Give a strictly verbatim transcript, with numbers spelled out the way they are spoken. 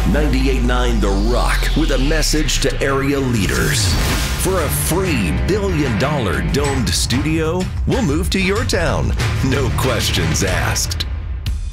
ninety-eight point nine The Rock with a message to area leaders. For a free billion dollar domed studio, we'll move to your town. No questions asked.